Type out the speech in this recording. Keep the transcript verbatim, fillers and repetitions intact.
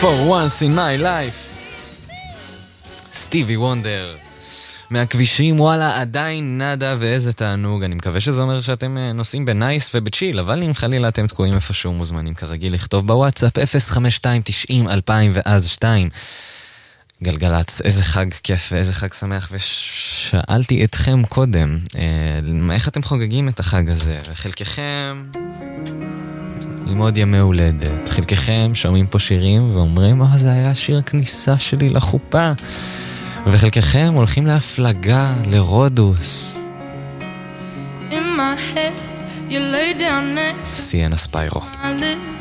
For once in my life. סטיבי וונדר. מהכבישים, וואלה, עדיין נדה ואיזה תענוג. אני מקווה שזה אומר שאתם נוסעים בנייס ובצ'יל, אבל אם חלילה אתם תקועים איפשהו, מוזמנים כרגיל לכתוב בוואטסאפ אפס חמש שתיים תשעים אלפיים ואז שתיים. גלגלץ, איזה חג כיף ואיזה חג שמח, ושאלתי אתכם קודם, אה, איך אתם חוגגים את החג הזה? חלקכם עם עוד ימי הולדת, חלקכם שומעים פה שירים ואומרים, מה זה היה שיר כניסה שלי לחופה, וחלקכם הולכים להפלגה לרודוס. In my head, you lay down next סיינה ספיירו. my lips.